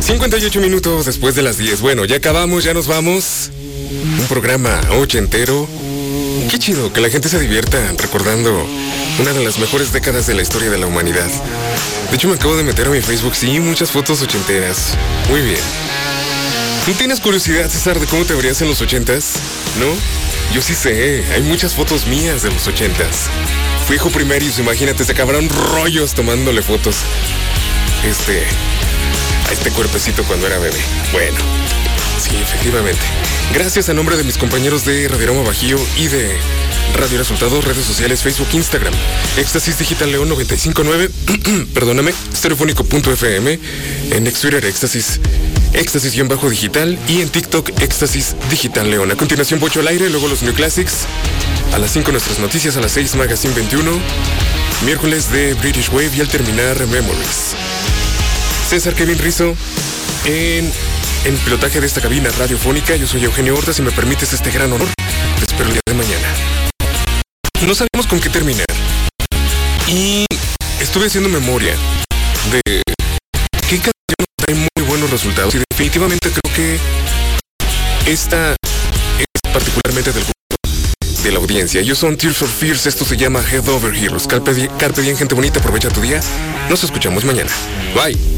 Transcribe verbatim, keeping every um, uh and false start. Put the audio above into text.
cincuenta y ocho minutos después de las diez. Bueno, ya acabamos, ya nos vamos. Un programa ochentero. Qué chido que la gente se divierta recordando una de las mejores décadas de la historia de la humanidad. De hecho, me acabo de meter a mi Facebook, sí, muchas fotos ochenteras. Muy bien. ¿No tienes curiosidad, César, de cómo te verías en los ochentas? ¿No? Yo sí sé, hay muchas fotos mías de los ochentas. Fui hijo primerizo, imagínate, se acabaron rollos tomándole fotos. Este... a este cuerpecito cuando era bebé. Bueno, sí, efectivamente. Gracias a nombre de mis compañeros de Radiorama Bajío y de Radio Resultados, redes sociales, Facebook, Instagram, Éxtasis Digital León noventa y cinco punto nueve, perdóname, estereofónico punto efe eme, en ex Twitter Éxtasis, Éxtasis-digital y en TikTok Éxtasis Digital León. A continuación, Bocho al aire, luego los New Classics, a las cinco nuestras noticias, a las seis Magazine veintiuno, miércoles de British Wave y al terminar Memories. César Kevin Rizzo en el pilotaje de esta cabina radiofónica. Yo soy Eugenio Horta, si me permites este gran honor. Te espero el día de mañana. No sabemos con qué terminar. Y estuve haciendo memoria de qué canción trae muy buenos resultados. Y definitivamente creo que esta es particularmente del gusto de la audiencia. Ellos son Tears for Fears, esto se llama Head Over Heroes. Carpe, carpe diem, gente bonita, aprovecha tu día. Nos escuchamos mañana. Bye.